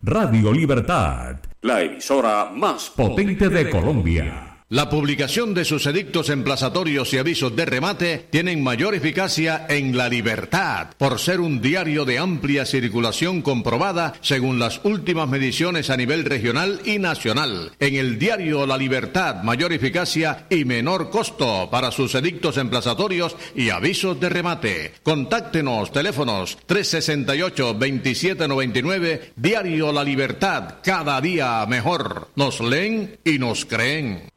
Radio Libertad, la emisora más potente de Colombia. La publicación de sus edictos emplazatorios y avisos de remate tienen mayor eficacia en La Libertad, por ser un diario de amplia circulación comprobada según las últimas mediciones a nivel regional y nacional. En el diario La Libertad, mayor eficacia y menor costo para sus edictos emplazatorios y avisos de remate. Contáctenos, teléfonos 368-2799, diario La Libertad, cada día mejor. Nos leen y nos creen.